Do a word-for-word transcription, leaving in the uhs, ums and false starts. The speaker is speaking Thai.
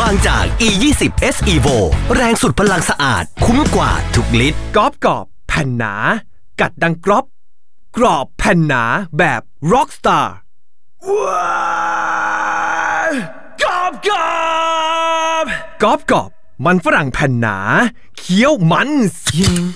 บางจาก อี ยี่สิบ เอส Evo แรงสุดพลังสะอาดคุ้มกว่าทุกลิตรกรอบกรอบแผ่นหนากัดดังกรอบกรอบแผ่นหนาแบบ Rockstar ว้ากรอบกรอบกรอบกรอบมันฝรั่งแผ่นหนาเคี้ยวมัน